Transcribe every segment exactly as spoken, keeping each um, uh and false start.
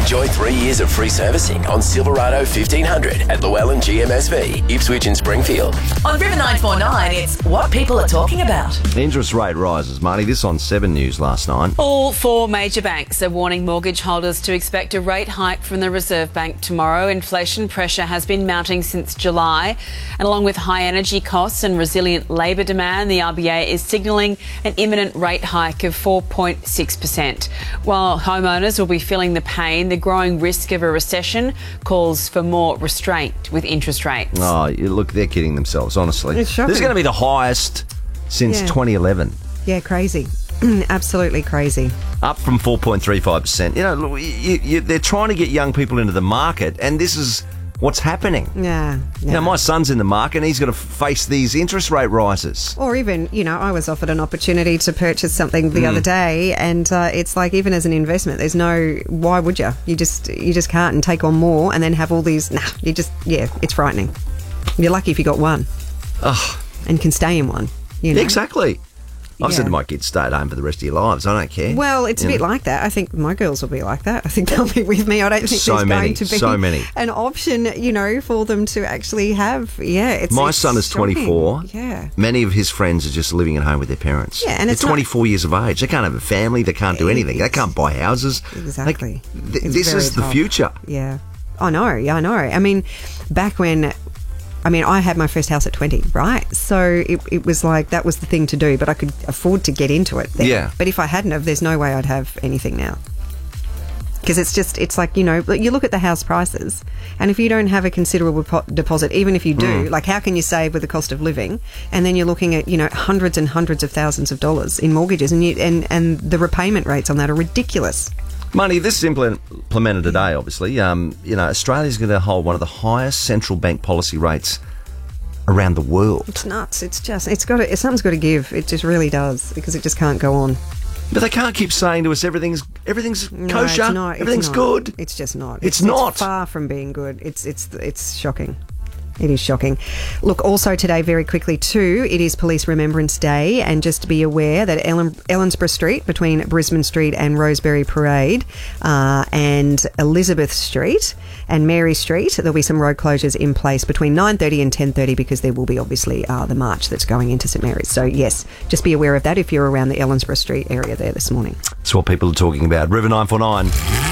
Enjoy three years of free servicing on Silverado fifteen hundred at Llewellyn G M S V, Ipswich and Springfield. On River nine four nine, it's what people are talking about. Interest rate rises, Marty. This on Seven News last night. All four major banks are warning mortgage holders to expect a rate hike from the Reserve Bank tomorrow. Inflation pressure has been mounting since July, and along with high energy costs and resilient labour demand, the R B A is signalling an imminent rate hike of four point six percent. While homeowners will be feeling the pain, the growing risk of a recession calls for more restraint with interest rates. Oh, you look, they're kidding themselves, honestly. It's shocking. This is going to be the highest since Yeah. twenty eleven. Yeah, crazy. Absolutely crazy. Up from four point three five percent. You know, look, you, you, they're trying to get young people into the market, and this is what's happening. Yeah. yeah. Now, my son's in the market, and he's got to face these interest rate rises. Or even, you know, I was offered an opportunity to purchase something the Mm. other day, and uh, it's like, even as an investment, there's no, why would you? You just, you just can't, and take on more and then have all these, nah, you just, yeah, it's frightening. You're lucky if you got one. Ugh. And can stay in one, you know? Exactly. I've Yeah. said to my kids, stay at home for the rest of your lives. I don't care. Well, it's You a bit know? like that. I think my girls will be like that. I think they'll be with me. I don't think So there's many, going to be so many. an option, you know, for them to actually have. Yeah, it's My it's son is shocking. twenty-four. Yeah. Many of his friends are just living at home with their parents. Yeah, and they're it's not- twenty-four years of age. They can't have a family. They can't do anything. They It's- can't buy houses. Exactly. Like, th- It's this very is the tough. future. Yeah. I know. Yeah, I know. I mean, back when, I mean, I had my first house at twenty, right? So it, it was like, that was the thing to do, but I could afford to get into it then. Yeah. But if I hadn't have, there's no way I'd have anything now. Because it's just, it's like, you know, you look at the house prices, and if you don't have a considerable po- deposit, even if you do, Mm. like, how can you save with the cost of living? And then you're looking at, you know, hundreds and hundreds of thousands of dollars in mortgages, and you, and, and the repayment rates on that are ridiculous. Money, this is implemented today, obviously. Um, you know, Australia's going to hold one of the highest central bank policy rates around the world. It's nuts. It's just, it's got to, something's got to give. It just really does, because it just can't go on. But they can't keep saying to us everything's everything's No, kosher, it's not, it's everything's not. good. It's just not. It's not. It's far from being good. It's it's it's shocking. It is shocking. Look, also today, very quickly too, it is Police Remembrance Day, and just to be aware that Ellen, Ellensborough Street, between Brisbane Street and Rosebery Parade, uh, and Elizabeth Street and Mary Street, there'll be some road closures in place between nine thirty and ten thirty, because there will be obviously uh, the march that's going into St Mary's. So yes, just be aware of that if you're around the Ellensborough Street area there this morning. That's what people are talking about. River nine four nine.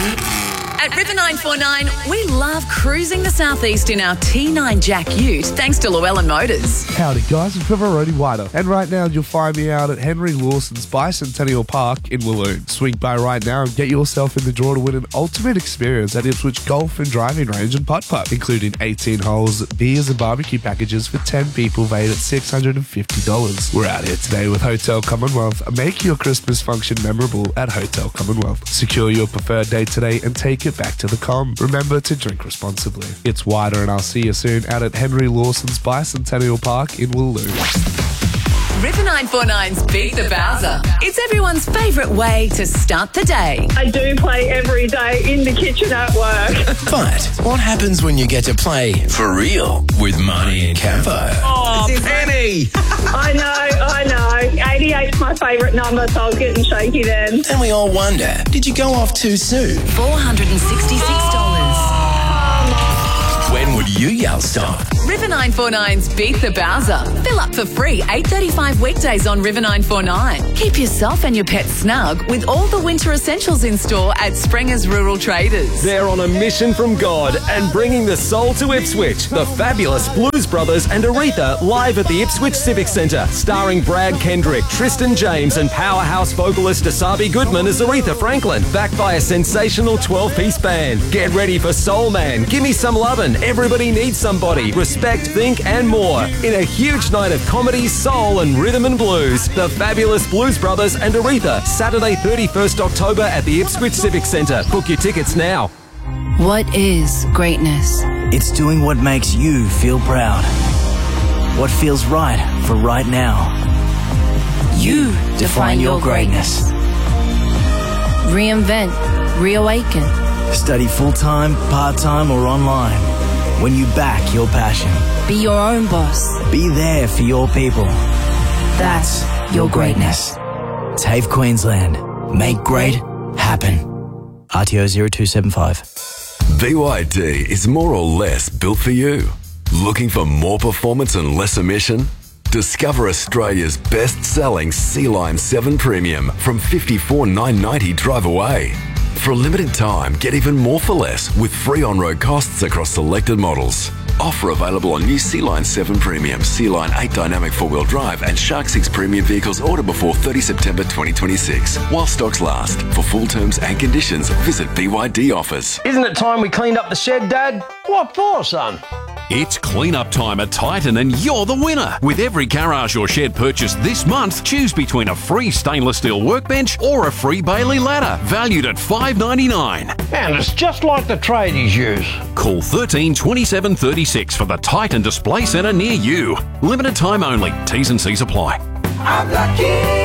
At River nine four nine, we love cruising the southeast in our T nine Jack Ute, thanks to Llewellyn Motors. Howdy guys, it's Trevor Rody Whiter, and right now you'll find me out at Henry Lawson's Bicentennial Park in Walloon. Swing by right now and get yourself in the draw to win an ultimate experience at Ipswich Golf and Driving Range and Putt Putt, including eighteen holes, beers and barbecue packages for ten people valued at six hundred fifty dollars. We're out here today with Hotel Commonwealth. Make your Christmas function memorable at Hotel Commonwealth. Secure your preferred date today and take it back to the com. Remember to drink responsibly. It's Whiter, and I'll see you soon out at Henry Lawson's Bicentennial Park in Walloon. River nine four nine's Beat the Bowser. It's everyone's favourite way to start the day. I do play every day in the kitchen at work. But what happens when you get to play for real with Marty and Campo? Oh, Penny! I know, I know. eighty-eight's my favourite number, so I was getting shaky then. And we all wonder, did you go off too soon? four hundred sixty-six dollars. When would you yell stop? River nine four nine's Beat the Bowser. Fill up for free eight thirty-five weekdays on River nine four nine. Keep yourself and your pet snug with all the winter essentials in store at Springer's Rural Traders. They're on a mission from God and bringing the soul to Ipswich. The fabulous Blues Brothers and Aretha live at the Ipswich Civic Centre, starring Brad Kendrick, Tristan James and powerhouse vocalist Asabi Goodman as Aretha Franklin, backed by a sensational twelve-piece band. Get ready for Soul Man, Gimme Some Lovin', Everybody Needs Somebody, Respect, Think and more. In a huge night of comedy, soul and rhythm and blues. The fabulous Blues Brothers and Aretha, Saturday thirty-first October at the Ipswich Civic Centre. Book your tickets now. What is greatness? It's doing what makes you feel proud. What feels right for right now. You define your greatness. Reinvent, reawaken. Study full-time, part-time or online. When you back your passion. Be your own boss. Be there for your people. That's your greatness. TAFE Queensland. Make great happen. R T O zero two seven five. B Y D is more or less built for you. Looking for more performance and less emission? Discover Australia's best-selling Sea Line seven Premium from fifty-four thousand nine hundred ninety dollars drive away. For a limited time, get even more for less with free on-road costs across selected models. Offer available on new Sea Line seven Premium, Sea Line eight Dynamic four-wheel drive and Shark six Premium vehicles order before thirtieth September twenty twenty-six. While stocks last. For full terms and conditions, visit B Y D Offers. Isn't it time we cleaned up the shed, Dad? What for, son? It's clean-up time at Titan and you're the winner. With every garage or shed purchased this month, choose between a free stainless steel workbench or a free Bailey ladder, valued at five dollars ninety-nine. And it's just like the tradies use. Call thirteen twenty-seven thirty-six for the Titan Display Centre near you. Limited time only. T's and C's apply. I'm lucky.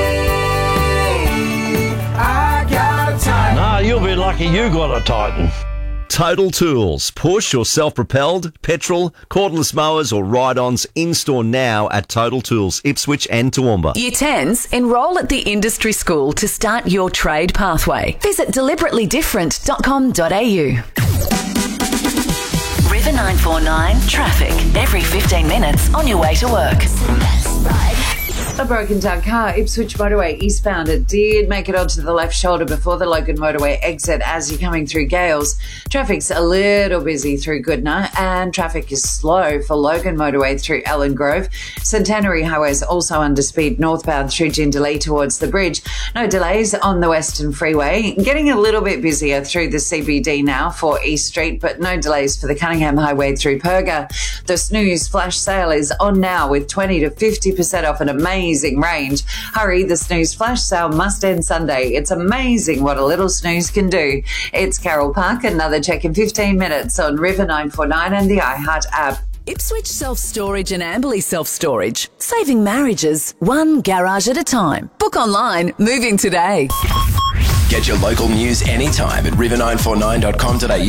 I got a Titan. Nah, you'll be lucky you got a Titan. Total Tools. Push or self-propelled, petrol, cordless mowers or ride-ons in-store now at Total Tools, Ipswich and Toowoomba. Year tens, enrol at the industry school to start your trade pathway. Visit deliberately different dot com dot a u. River nine four nine traffic. Every fifteen minutes on your way to work. A broken down car, Ipswich motorway eastbound. It did make it onto the left shoulder before the Logan motorway exit as you're coming through Gales. Traffic's a little busy through Goodna and traffic is slow for Logan motorway through Ellen Grove. Centenary Highway is also under speed northbound through Jindalee towards the bridge. No delays on the Western Freeway. Getting a little bit busier through the C B D now for East Street, but no delays for the Cunningham Highway through Perga. The Snooze flash sale is on now with twenty to fifty percent off an amazing range. Hurry, the Snooze flash sale must end Sunday. It's amazing what a little snooze can do. It's Carol Park. Another check in fifteen minutes on River nine four nine and the iHeart app. Ipswich Self-Storage and Amberley Self-Storage. Saving marriages, one garage at a time. Book online, moving today. Get your local news anytime at river nine four nine dot com dot a u.